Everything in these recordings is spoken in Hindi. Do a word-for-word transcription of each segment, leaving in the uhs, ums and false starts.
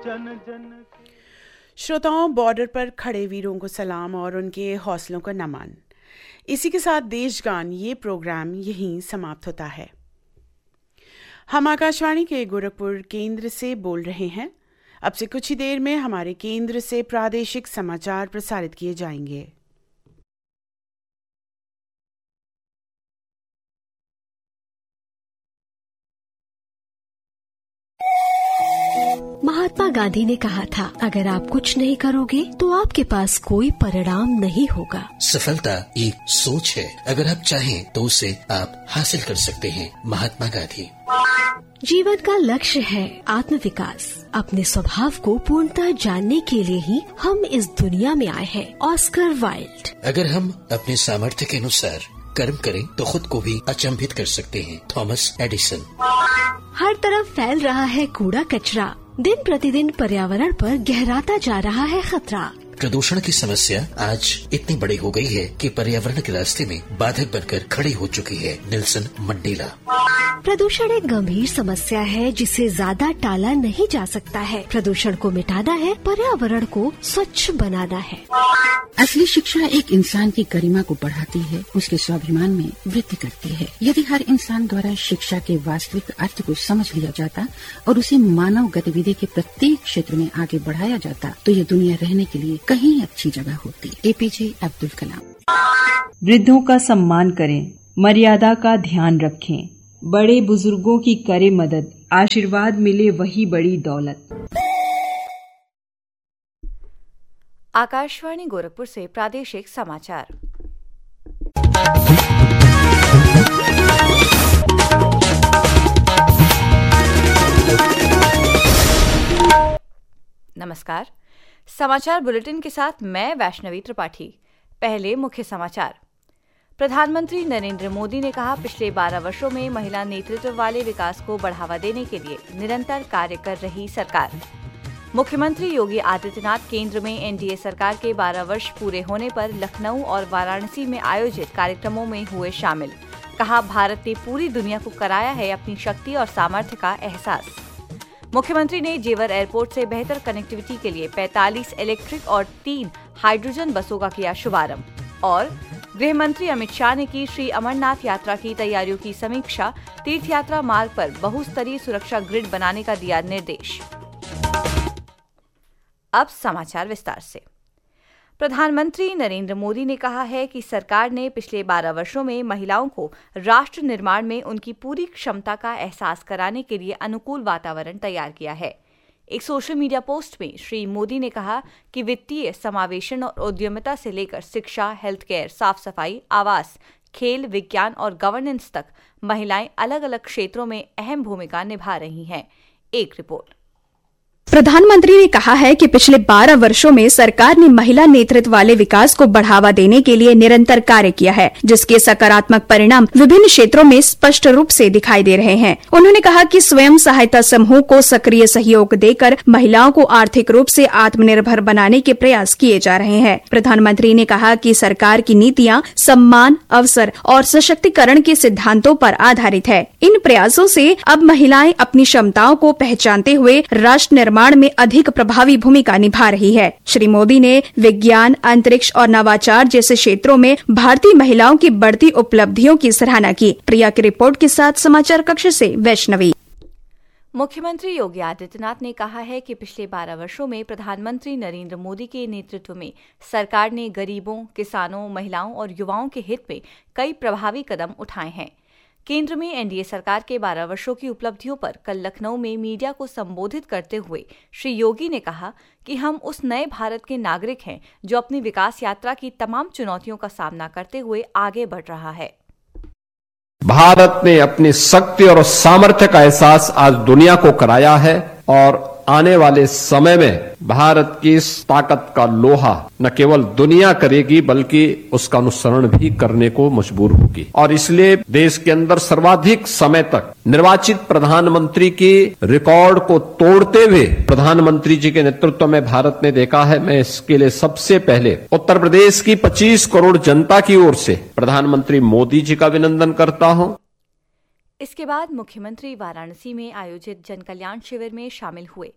जन जन के। श्रोताओं, बॉर्डर पर खड़े वीरों को सलाम और उनके हौसलों को नमन। इसी के साथ देशगान ये प्रोग्राम यहीं समाप्त होता है। हम आकाशवाणी के गोरखपुर केंद्र से बोल रहे हैं। अब से कुछ ही देर में हमारे केंद्र से प्रादेशिक समाचार प्रसारित किए जाएंगे। महात्मा गांधी ने कहा था, अगर आप कुछ नहीं करोगे तो आपके पास कोई परिणाम नहीं होगा। सफलता एक सोच है, अगर आप चाहें तो उसे आप हासिल कर सकते हैं। महात्मा गांधी। जीवन का लक्ष्य है आत्म विकास। अपने स्वभाव को पूर्णतः जानने के लिए ही हम इस दुनिया में आए हैं। Oscar Wilde. अगर हम अपने सामर्थ्य के अनुसार कर्म करें तो खुद को भी अचंभित कर सकते हैं। Thomas Edison. हर तरफ फैल रहा है कूड़ा कचरा। दिन प्रतिदिन पर्यावरण पर गहराता जा रहा है खतरा। प्रदूषण की समस्या आज इतनी बड़ी हो गई है कि पर्यावरण के रास्ते में बाधक बनकर खड़ी हो चुकी है। Nelson Mandela. प्रदूषण एक गंभीर समस्या है जिसे ज्यादा टाला नहीं जा सकता है। प्रदूषण को मिटाना है, पर्यावरण को स्वच्छ बनाना है। असली शिक्षा एक इंसान की गरिमा को बढ़ाती है, उसके स्वाभिमान में वृद्धि करती है। यदि हर इंसान द्वारा शिक्षा के वास्तविक अर्थ को समझ लिया जाता और उसे मानव गतिविधि के प्रत्येक क्षेत्र में आगे बढ़ाया जाता तो ये दुनिया रहने के लिए कहीं अच्छी जगह होती। एपीजे अब्दुल कलाम। वृद्धों का सम्मान करें, मर्यादा का ध्यान रखें, बड़े बुजुर्गों की करे मदद, आशीर्वाद मिले वही बड़ी दौलत। आकाशवाणी गोरखपुर से प्रादेशिक समाचार। नमस्कार, समाचार बुलेटिन के साथ मैं वैष्णवी त्रिपाठी। पहले मुख्य समाचार। प्रधानमंत्री नरेंद्र मोदी ने कहा, पिछले बारह वर्षों में महिला नेतृत्व वाले विकास को बढ़ावा देने के लिए निरंतर कार्य कर रही सरकार। मुख्यमंत्री योगी आदित्यनाथ केंद्र में एनडीए सरकार के बारह वर्ष पूरे होने पर लखनऊ और वाराणसी में आयोजित कार्यक्रमों में हुए शामिल। कहा, भारत ने पूरी दुनिया को कराया है अपनी शक्ति और सामर्थ्य का एहसास। मुख्यमंत्री ने जेवर एयरपोर्ट से बेहतर कनेक्टिविटी के लिए पैंतालीस इलेक्ट्रिक और तीन हाइड्रोजन बसों का किया शुभारंभ। और गृह मंत्री अमित शाह ने की श्री अमरनाथ यात्रा की तैयारियों की समीक्षा। तीर्थ यात्रा मार्ग पर बहुस्तरीय सुरक्षा ग्रिड बनाने का दिया निर्देश। अब समाचार विस्तार से। प्रधानमंत्री नरेंद्र मोदी ने कहा है कि सरकार ने पिछले बारह वर्षों में महिलाओं को राष्ट्र निर्माण में उनकी पूरी क्षमता का एहसास कराने के लिए अनुकूल वातावरण तैयार किया है। एक सोशल मीडिया पोस्ट में श्री मोदी ने कहा कि वित्तीय समावेशन और उद्यमिता से लेकर शिक्षा, हेल्थ केयर, साफ सफाई, आवास, खेल, विज्ञान और गवर्नेंस तक महिलाएं अलग अलग क्षेत्रों में अहम भूमिका निभा रही हैं। एक रिपोर्ट। प्रधानमंत्री ने कहा है कि पिछले बारह वर्षों में सरकार ने महिला नेतृत्व वाले विकास को बढ़ावा देने के लिए निरंतर कार्य किया है, जिसके सकारात्मक परिणाम विभिन्न क्षेत्रों में स्पष्ट रूप से दिखाई दे रहे हैं। उन्होंने कहा कि स्वयं सहायता समूह को सक्रिय सहयोग देकर महिलाओं को आर्थिक रूप से आत्मनिर्भर बनाने के प्रयास किए जा रहे हैं। प्रधानमंत्री ने कहा कि सरकार की नीतियाँ सम्मान, अवसर और सशक्तिकरण के सिद्धांतों पर आधारित है। इन प्रयासों से अब महिलाएं अपनी क्षमताओं को पहचानते हुए राष्ट्र निर्माण में अधिक प्रभावी भूमिका निभा रही है। श्री मोदी ने विज्ञान, अंतरिक्ष और नवाचार जैसे क्षेत्रों में भारतीय महिलाओं की बढ़ती उपलब्धियों की सराहना की। प्रिया की रिपोर्ट के साथ समाचार कक्ष से वैष्णवी। मुख्यमंत्री योगी आदित्यनाथ ने कहा है कि पिछले बारह वर्षों में प्रधानमंत्री नरेंद्र मोदी के नेतृत्व में सरकार ने गरीबों, किसानों, महिलाओं और युवाओं के हित में कई प्रभावी कदम उठाए हैं। केंद्र में एनडीए सरकार के बारह वर्षों की उपलब्धियों पर कल लखनऊ में मीडिया को संबोधित करते हुए श्री योगी ने कहा कि हम उस नए भारत के नागरिक हैं जो अपनी विकास यात्रा की तमाम चुनौतियों का सामना करते हुए आगे बढ़ रहा है। भारत ने अपनी शक्ति और सामर्थ्य का एहसास आज दुनिया को कराया है और आने वाले समय में भारत की इस ताकत का लोहा न केवल दुनिया करेगी बल्कि उसका अनुसरण भी करने को मजबूर होगी। और इसलिए देश के अंदर सर्वाधिक समय तक निर्वाचित प्रधानमंत्री की रिकॉर्ड को तोड़ते हुए प्रधानमंत्री जी के नेतृत्व में भारत ने देखा है। मैं इसके लिए सबसे पहले उत्तर प्रदेश की पच्चीस करोड़ जनता की ओर से प्रधानमंत्री मोदी जी का अभिनंदन करता हूं। इसके बाद मुख्यमंत्री वाराणसी में आयोजित जन कल्याण शिविर में शामिल हुए।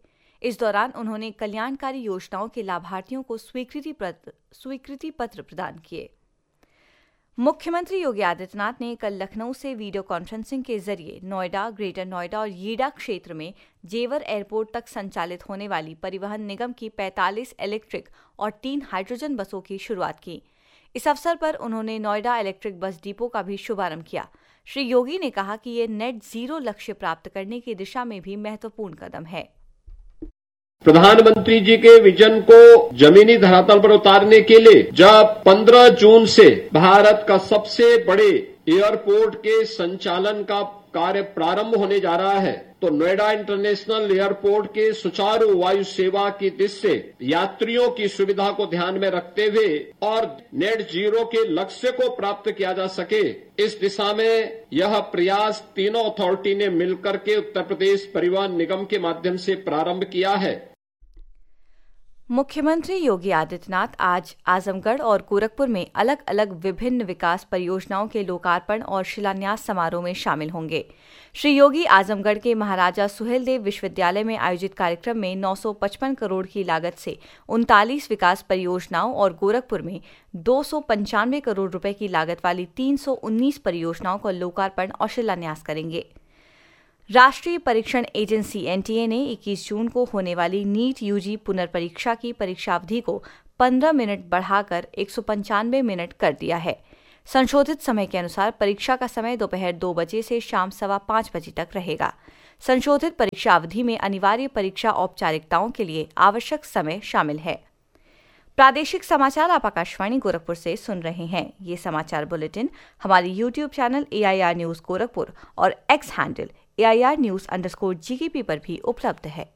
इस दौरान उन्होंने कल्याणकारी योजनाओं के लाभार्थियों को स्वीकृति पत्र स्वीकृति पत्र प्रदान किए। मुख्यमंत्री योगी आदित्यनाथ ने कल लखनऊ से वीडियो कॉन्फ्रेंसिंग के जरिए नोएडा, ग्रेटर नोएडा और येडा क्षेत्र में जेवर एयरपोर्ट तक संचालित होने वाली परिवहन निगम की पैंतालीस इलेक्ट्रिक और तीन हाइड्रोजन बसों की शुरुआत की। इस अवसर पर उन्होंने नोएडा इलेक्ट्रिक बस डिपो का भी शुभारंभ किया। श्री योगी ने कहा कि ये नेट जीरो लक्ष्य प्राप्त करने की दिशा में भी महत्वपूर्ण कदम है। प्रधानमंत्री जी के विजन को जमीनी धरातल पर उतारने के लिए जब पंद्रह जून से भारत का सबसे बड़े एयरपोर्ट के संचालन का कार्य प्रारंभ होने जा रहा है, तो नोएडा इंटरनेशनल एयरपोर्ट के सुचारू वायु सेवा की दृष्टि से यात्रियों की सुविधा को ध्यान में रखते हुए और नेट जीरो के लक्ष्य को प्राप्त किया जा सके, इस दिशा में यह प्रयास तीनों अथॉरिटी ने मिलकर के उत्तर प्रदेश परिवहन निगम के माध्यम से प्रारंभ किया है। मुख्यमंत्री योगी आदित्यनाथ आज आजमगढ़ और गोरखपुर में अलग अलग विभिन्न विकास परियोजनाओं के लोकार्पण और शिलान्यास समारोह में शामिल होंगे। श्री योगी आजमगढ़ के महाराजा सुहेलदेव विश्वविद्यालय में आयोजित कार्यक्रम में नौ सौ पचपन करोड़ की लागत से उनतालीस विकास परियोजनाओं और गोरखपुर में दो सौ पंचानवे करोड़ रुपए की लागत वाली तीन सौ उन्नीस परियोजनाओं का लोकार्पण और शिलान्यास करेंगे। राष्ट्रीय परीक्षण एजेंसी एनटीए ने इक्कीस जून को होने वाली नीट यूजी पुनर्परीक्षा की परीक्षावधि को पंद्रह मिनट बढ़ाकर एक सौ पंचानवे मिनट कर दिया है। संशोधित समय के अनुसार परीक्षा का समय दोपहर दो बजे से शाम सवा पांच बजे तक रहेगा। संशोधित परीक्षा अवधि में अनिवार्य परीक्षा औपचारिकताओं के लिए आवश्यक समय शामिल है। प्रादेशिक समाचार आप आकाशवाणी गोरखपुर से सुन रहे हैं। ये समाचार बुलेटिन हमारी YouTube channel AIR news Gorakhpur और x handle AIR news underscore GKP पर भी उपलब्ध है।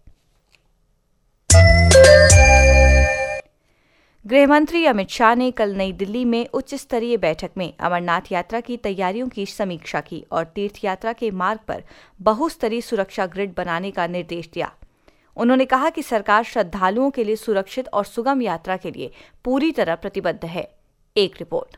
गृहमंत्री अमित शाह ने कल नई दिल्ली में उच्च स्तरीय बैठक में अमरनाथ यात्रा की तैयारियों की समीक्षा की और तीर्थ यात्रा के मार्ग पर बहुस्तरीय सुरक्षा ग्रिड बनाने का निर्देश दिया। उन्होंने कहा कि सरकार श्रद्धालुओं के लिए सुरक्षित और सुगम यात्रा के लिए पूरी तरह प्रतिबद्ध है। एक रिपोर्ट।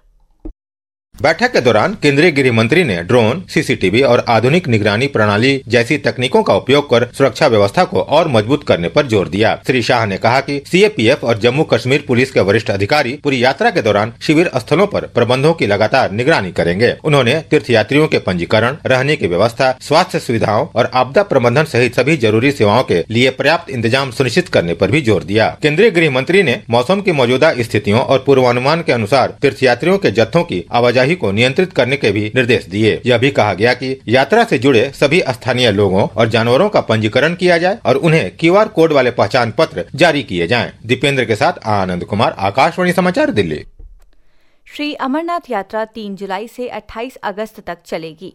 बैठक के दौरान केंद्रीय गृह मंत्री ने ड्रोन, सीसीटीवी और आधुनिक निगरानी प्रणाली जैसी तकनीकों का उपयोग कर सुरक्षा व्यवस्था को और मजबूत करने पर जोर दिया। श्री शाह ने कहा कि सीएपीएफ और जम्मू कश्मीर पुलिस के वरिष्ठ अधिकारी पूरी यात्रा के दौरान शिविर स्थलों पर प्रबंधों की लगातार निगरानी करेंगे। उन्होंने तीर्थयात्रियों के पंजीकरण, रहने की व्यवस्था, स्वास्थ्य सुविधाओं और आपदा प्रबंधन सहित सभी जरूरी सेवाओं के लिए पर्याप्त इंतजाम सुनिश्चित करने पर भी जोर दिया। केंद्रीय गृह मंत्री ने मौसम की मौजूदा स्थितियों और पूर्वानुमान के अनुसार तीर्थयात्रियों के जत्थों की आवाजाही को नियंत्रित करने के भी निर्देश दिए। यह भी कहा गया कि यात्रा से जुड़े सभी स्थानीय लोगों और जानवरों का पंजीकरण किया जाए और उन्हें क्यूआर कोड वाले पहचान पत्र जारी किए जाएं। दीपेंद्र के साथ आनंद कुमार, आकाशवाणी समाचार, दिल्ली। श्री अमरनाथ यात्रा तीन जुलाई से अट्ठाईस अगस्त तक चलेगी।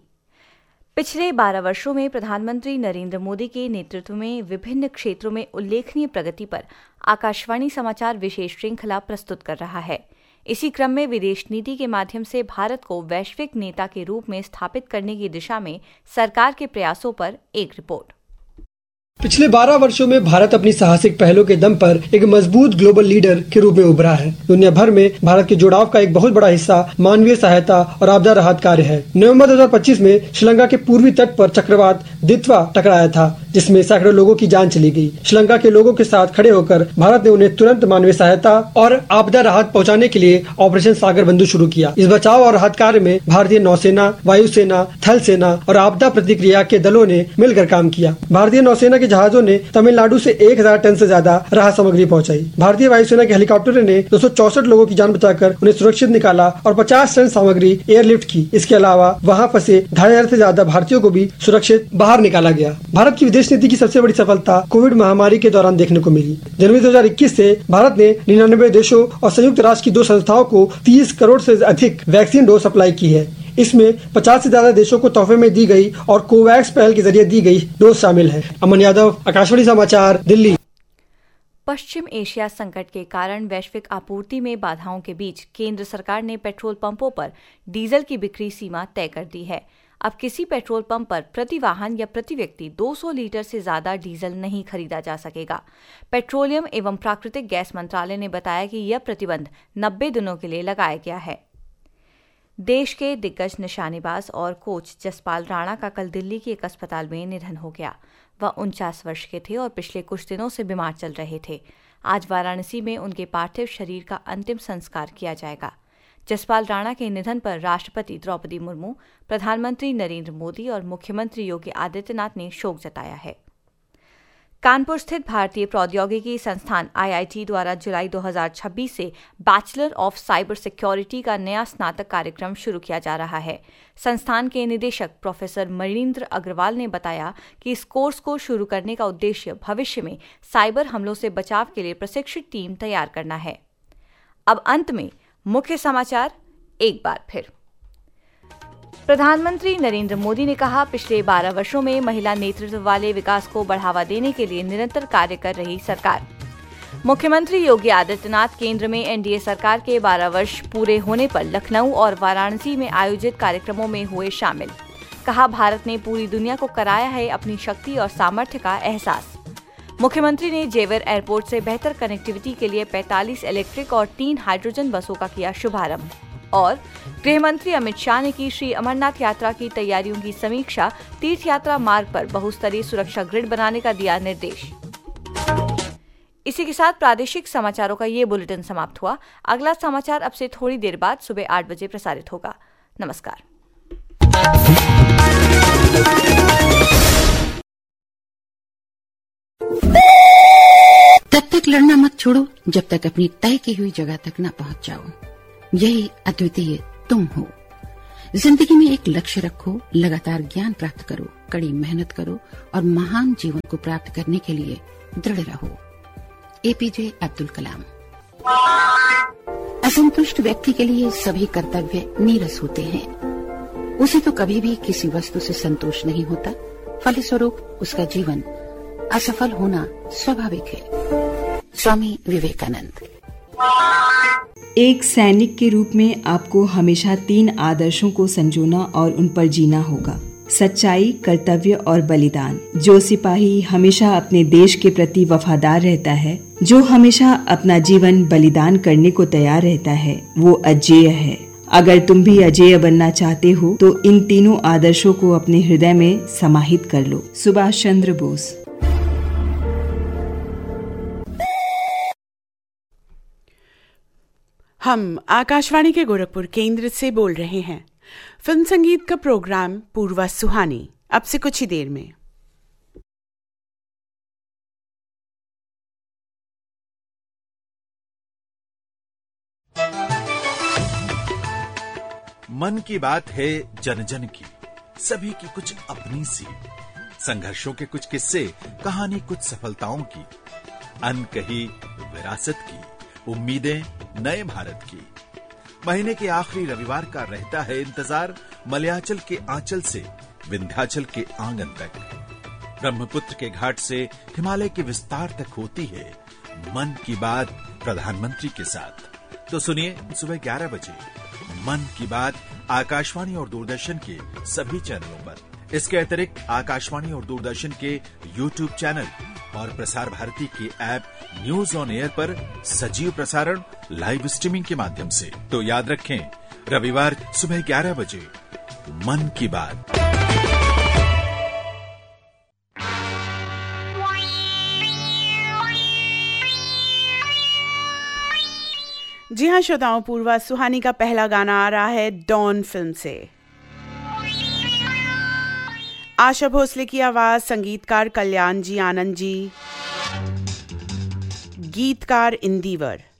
पिछले बारह वर्षों में प्रधानमंत्री नरेंद्र मोदी के नेतृत्व में विभिन्न क्षेत्रों में उल्लेखनीय प्रगति पर आकाशवाणी समाचार विशेष श्रृंखला प्रस्तुत कर रहा है। इसी क्रम में विदेश नीति के माध्यम से भारत को वैश्विक नेता के रूप में स्थापित करने की दिशा में सरकार के प्रयासों पर एक रिपोर्ट। पिछले बारह वर्षों में भारत अपनी साहसिक पहलों के दम पर एक मजबूत ग्लोबल लीडर के रूप में उभरा है। दुनिया भर में भारत के जुड़ाव का एक बहुत बड़ा हिस्सा मानवीय सहायता और आपदा राहत कार्य है। नवंबर दो हज़ार पच्चीस में श्रीलंका के पूर्वी तट पर चक्रवात दित्वा टकराया था, जिसमें सैकड़ों लोगों की जान चली गई। श्रीलंका के लोगों के साथ खड़े होकर भारत ने उन्हें तुरंत मानवीय सहायता और आपदा राहत पहुँचाने के लिए ऑपरेशन सागर बंधु शुरू किया। इस बचाव और राहत कार्य में भारतीय नौसेना, वायुसेना, थल सेना और आपदा प्रतिक्रिया के दलों ने मिलकर काम किया। भारतीय नौसेना जहाजों ने तमिलनाडु से एक हजार टन से ज्यादा राहत सामग्री पहुंचाई। भारतीय वायुसेना के हेलीकॉप्टरों ने दो सौ चौसठ लोगों की जान बचाकर उन्हें सुरक्षित निकाला और पचास टन सामग्री एयरलिफ्ट की। इसके अलावा वहां फंसे ढाई हजार से ज्यादा भारतीयों को भी सुरक्षित बाहर निकाला गया। भारत की विदेश नीति की सबसे बड़ी सफलता कोविड महामारी के दौरान देखने को मिली। जनवरी दो हजार इक्कीस से भारत ने निन्यानवे देशों और संयुक्त राष्ट्र की दो संस्थाओं को तीस करोड़ से अधिक वैक्सीन डोज सप्लाई की है। इसमें पचास से ज्यादा देशों को तोहफे में दी गई और कोवैक्स पहल के जरिए दी गई डोज शामिल है। अमन यादव, आकाशवाणी समाचार, दिल्ली। पश्चिम एशिया संकट के कारण वैश्विक आपूर्ति में बाधाओं के बीच केंद्र सरकार ने पेट्रोल पंपों पर डीजल की बिक्री सीमा तय कर दी है। अब किसी पेट्रोल पंप पर प्रति वाहन या प्रति व्यक्ति दो सौ लीटर से ज्यादा डीजल नहीं खरीदा जा सकेगा। पेट्रोलियम एवं प्राकृतिक गैस मंत्रालय ने बताया कि यह प्रतिबंध नब्बे दिनों के लिए लगाया गया है। देश के दिग्गज निशानेबाज और कोच जसपाल राणा का कल दिल्ली के एक अस्पताल में निधन हो गया। वह उनचास वर्ष के थे और पिछले कुछ दिनों से बीमार चल रहे थे। आज वाराणसी में उनके पार्थिव शरीर का अंतिम संस्कार किया जाएगा। जसपाल राणा के निधन पर राष्ट्रपति द्रौपदी मुर्मू, प्रधानमंत्री नरेंद्र मोदी और मुख्यमंत्री योगी आदित्यनाथ ने शोक जताया है। कानपुर स्थित भारतीय प्रौद्योगिकी संस्थान आई आई टी द्वारा जुलाई दो हज़ार छब्बीस से बैचलर ऑफ साइबर सिक्योरिटी का नया स्नातक कार्यक्रम शुरू किया जा रहा है। संस्थान के निदेशक प्रोफेसर मणीन्द्र अग्रवाल ने बताया कि इस कोर्स को शुरू करने का उद्देश्य भविष्य में साइबर हमलों से बचाव के लिए प्रशिक्षित टीम तैयार करना है। अब अंत में मुख्य समाचार एक बार फिर। प्रधानमंत्री नरेंद्र मोदी ने कहा, पिछले बारह वर्षों में महिला नेतृत्व वाले विकास को बढ़ावा देने के लिए निरंतर कार्य कर रही सरकार। मुख्यमंत्री योगी आदित्यनाथ केंद्र में एन डी ए सरकार के बारह वर्ष पूरे होने पर लखनऊ और वाराणसी में आयोजित कार्यक्रमों में हुए शामिल। कहा, भारत ने पूरी दुनिया को कराया है अपनी शक्ति और सामर्थ्य का एहसास। मुख्यमंत्री ने जेवर एयरपोर्ट से बेहतर कनेक्टिविटी के लिए पैंतालीस इलेक्ट्रिक और तीन हाइड्रोजन बसों का किया शुभारंभ। और गृह मंत्री अमित शाह ने की श्री अमरनाथ यात्रा की तैयारियों की समीक्षा। तीर्थ यात्रा मार्ग पर बहुस्तरीय सुरक्षा ग्रिड बनाने का दिया निर्देश। इसी के साथ प्रादेशिक समाचारों का ये बुलेटिन समाप्त हुआ। अगला समाचार अब से थोड़ी देर बाद सुबह आठ बजे प्रसारित होगा। नमस्कार। तब तक लड़ना मत छोड़ो जब तक अपनी तय की हुई जगह तक न पहुंच जाओ। यही अद्वितीय तुम हो। जिंदगी में एक लक्ष्य रखो, लगातार ज्ञान प्राप्त करो, कड़ी मेहनत करो और महान जीवन को प्राप्त करने के लिए दृढ़ रहो। ए पी जे अब्दुल कलाम। असंतुष्ट व्यक्ति के लिए सभी कर्तव्य नीरस होते हैं। उसे तो कभी भी किसी वस्तु से संतोष नहीं होता, फलस्वरूप उसका जीवन असफल होना स्वाभाविक है। स्वामी विवेकानंद। एक सैनिक के रूप में आपको हमेशा तीन आदर्शों को संजोना और उन पर जीना होगा: सच्चाई, कर्तव्य और बलिदान। जो सिपाही हमेशा अपने देश के प्रति वफादार रहता है, जो हमेशा अपना जीवन बलिदान करने को तैयार रहता है, वो अजेय है। अगर तुम भी अजेय बनना चाहते हो तो इन तीनों आदर्शों को अपने हृदय में समाहित कर लो। सुभाष चंद्र बोस। हम आकाशवाणी के गोरखपुर केंद्र से बोल रहे हैं। फिल्म संगीत का प्रोग्राम पूर्वा सुहानी अब से कुछ ही देर में। मन की बात है जन जन की, सभी की कुछ अपनी सी, संघर्षों के कुछ किस्से, कहानी कुछ सफलताओं की, अनकही विरासत की, उम्मीदें नए भारत की। महीने के आखिरी रविवार का रहता है इंतजार मलयाचल के आंचल से विंध्याचल के आंगन तक, ब्रह्मपुत्र के घाट से हिमालय के विस्तार तक होती है मन की बात प्रधानमंत्री के साथ। तो सुनिए सुबह ग्यारह बजे मन की बात आकाशवाणी और दूरदर्शन के सभी चैनलों पर। इसके अतिरिक्त आकाशवाणी और दूरदर्शन के यूट्यूब चैनल और प्रसार भारती के ऐप न्यूज ऑन एयर पर सजीव प्रसारण लाइव स्ट्रीमिंग के माध्यम से। तो याद रखें, रविवार सुबह ग्यारह बजे मन की बात। जी हाँ श्रोताओं, पूर्वा सुहानी का पहला गाना आ रहा है डॉन फिल्म से। आशा भोसले की आवाज, संगीतकार कल्याण जी आनंद जी, गीतकार इंदिवर।